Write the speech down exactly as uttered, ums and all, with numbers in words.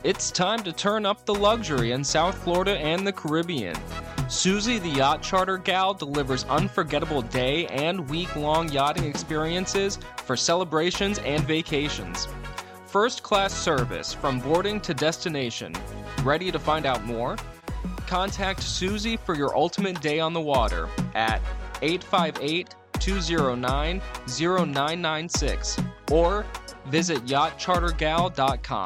It's time to turn up the luxury in South Florida and the Caribbean. Susie the Yacht Charter Gal delivers unforgettable day and week-long yachting experiences for celebrations and vacations. First-class service from boarding to destination. Ready to find out more? Contact Susie for your ultimate day on the water at eight five eight, two zero nine, zero nine nine six or visit yacht charter gal dot com.